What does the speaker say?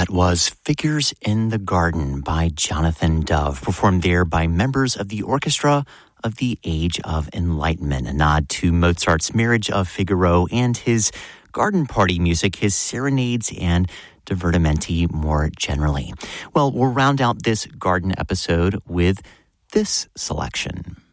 That was Figures in the Garden by Jonathan Dove, performed there by members of the Orchestra of the Age of Enlightenment, a nod to Mozart's Marriage of Figaro and his garden party music, his serenades and divertimenti more generally. Well, we'll round out this garden episode with this selection.